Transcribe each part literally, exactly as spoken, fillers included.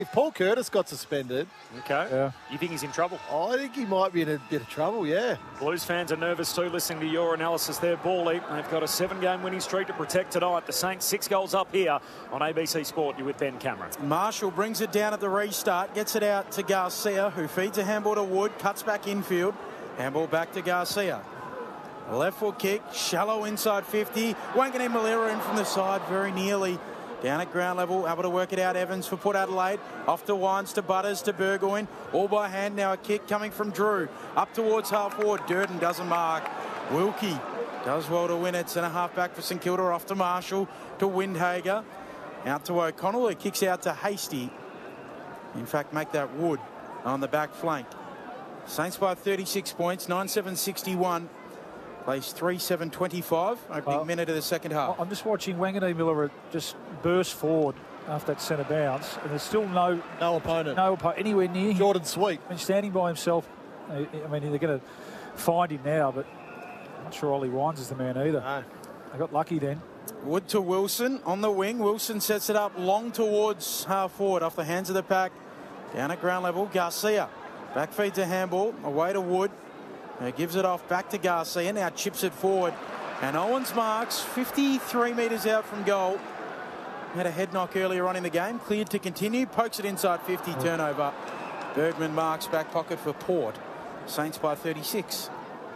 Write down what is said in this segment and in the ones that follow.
If Paul Curtis got suspended... Okay. Yeah. You think he's in trouble? I think he might be in a bit of trouble, yeah. Blues fans are nervous too, listening to your analysis there, Bally. They've got a seven-game winning streak to protect tonight. The Saints six goals up here on A B C Sport. You're with Ben Cameron. Marshall brings it down at the restart, gets it out to Garcia, who feeds a handball to Wood, cuts back infield. Handball back to Garcia. Left foot kick, shallow inside fifty. Wanganeen Malera in from the side, very nearly. Down at ground level, able to work it out. Evans for Port Adelaide. Off to Wines, to Butters, to Burgoyne. All by hand now. A kick coming from Drew. Up towards half forward. Durden doesn't mark. Wilkie does well to win it. Centre half back for St Kilda. Off to Marshall, to Windhager. Out to O'Connell. It kicks out to Hasty. In fact, make that Wood on the back flank. Saints by thirty-six points. nine seven sixty-one. Plays three seven twenty-five, opening uh, minute of the second half. I'm just watching Wanganeen Miller just burst forward after that centre bounce, and there's still no no opponent, no opponent anywhere near him. Jordan Sweet. I mean, standing by himself. I mean, they're going to find him now, but I'm not sure Ollie Wines is the man either. No. They got lucky then. Wood to Wilson on the wing. Wilson sets it up long towards half forward, off the hands of the pack. Down at ground level, Garcia. Back feeds a handball, away to Wood. Now gives it off back to Garcia. Now chips it forward. And Owens marks fifty-three metres out from goal. Had a head knock earlier on in the game. Cleared to continue. Pokes it inside fifty. Turnover. Bergman marks back pocket for Port. Saints by thirty-six.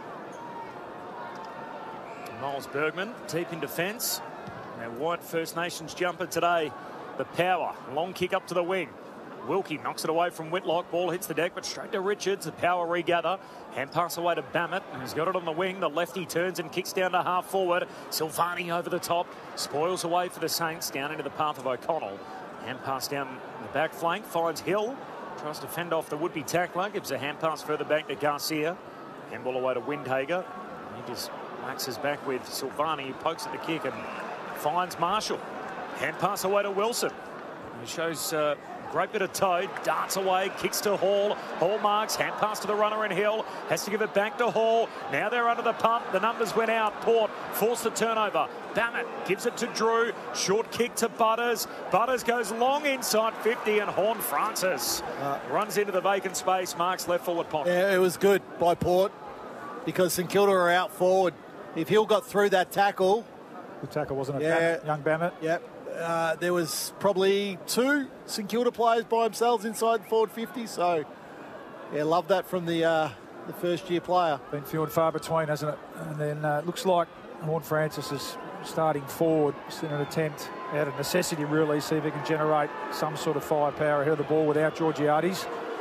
Miles Bergman deep in defence. Now white First Nations jumper today. The power. Long kick up to the wing. Wilkie knocks it away from Whitlock. Ball hits the deck, but straight to Richards. The power regather. Hand pass away to Bammett. He's got it on the wing. The lefty turns and kicks down to half forward. Silvani over the top. Spoils away for the Saints. Down into the path of O'Connell. Hand pass down the back flank. Finds Hill. Tries to fend off the would-be tackler. Gives a hand pass further back to Garcia. Handball away to Windhager. He just maxes back with Silvani. He pokes at the kick and finds Marshall. Hand pass away to Wilson. He shows... Uh, Great bit of toe, darts away, kicks to Hall. Hall marks, hand pass to the runner in Hill. Has to give it back to Hall. Now they're under the pump. The numbers went out. Port forced the turnover. Bammett gives it to Drew. Short kick to Butters. Butters goes long inside fifty, and Horn Francis uh, runs into the vacant space. Marks left forward pocket. Yeah, it was good by Port because St Kilda are out forward. If Hill got through that tackle... Good tackle, wasn't it? Yeah. Young Bammett. Yep. Uh, there was probably two St Kilda players by themselves inside forward fifty, so yeah, love that from the uh, the first year player. Been few and far between, hasn't it? And then uh, it looks like Horn Francis is starting forward just in an attempt out of necessity, really, see if he can generate some sort of firepower ahead of the ball without Georgiades.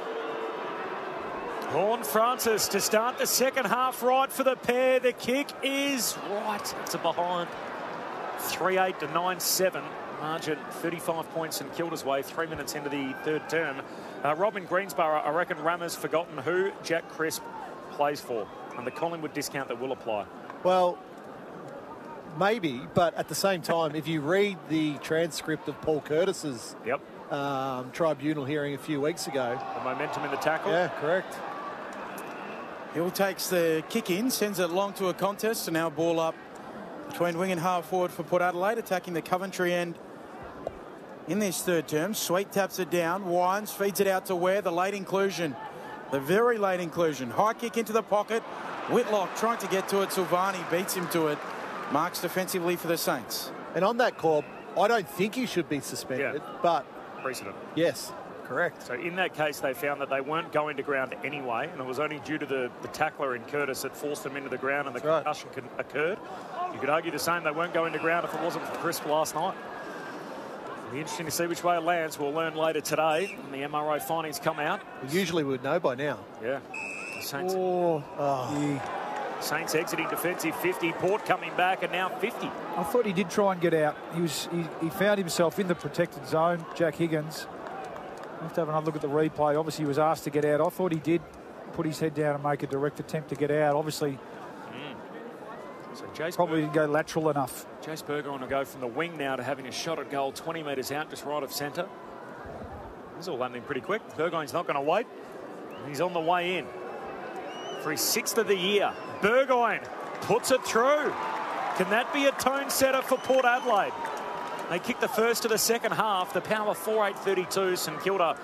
Horn Francis to start the second half right for the pair. The kick is right. It's a behind. three eight to nine seven. Margin thirty-five points in Kilda's way, three minutes into the third term. Uh, Robin Greensborough, I reckon Rammer's forgotten who Jack Crisp plays for, and the Collingwood discount that will apply. Well, maybe, but at the same time, if you read the transcript of Paul Curtis's yep. um, tribunal hearing a few weeks ago. The momentum in the tackle. Yeah, correct. Hill takes the kick in, sends it long to a contest, and now ball up between wing and half forward for Port Adelaide, attacking the Coventry end in this third term. Sweet taps it down. Wines feeds it out to Ware. The late inclusion. The very late inclusion. High kick into the pocket. Whitlock trying to get to it. Silvani beats him to it. Marks defensively for the Saints. And on that call, I don't think he should be suspended, yeah. but... Precedent. Yes, correct. So in that case, they found that they weren't going to ground anyway, and it was only due to the, the tackler in Curtis that forced them into the ground and the That's concussion right. occurred. You could argue the same. They weren't going to ground if it wasn't for Crisp last night. It'll be interesting to see which way it lands. We'll learn later today when the M R O findings come out. We usually would know by now. Yeah. The Saints, oh, oh. Yeah. Saints exiting defensive fifty. Port coming back and now fifty. I thought he did try and get out. He was he, he found himself in the protected zone. Jack Higgins. I have to have another look at the replay. Obviously, he was asked to get out. I thought he did put his head down and make a direct attempt to get out. Obviously, mm. so Jace probably Berger, didn't go lateral enough. Jace Berger to go from the wing now to having a shot at goal twenty metres out, just right of centre. This is all happening pretty quick. Burgoyne's not going to wait. He's on the way in for his sixth of the year. Burgoyne puts it through. Can that be a tone setter for Port Adelaide? They kicked the first of the second half. The power four eight thirty-two. St Kilda